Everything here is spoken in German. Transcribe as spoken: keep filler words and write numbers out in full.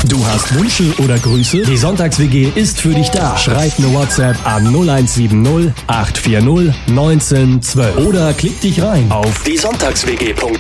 Du hast Wünsche oder Grüße? Die Sonntags-W G ist für dich da. Schreib eine WhatsApp an null eins sieben null acht vier null eins neun eins zwei oder klick dich rein auf die sonntags w g punkt de.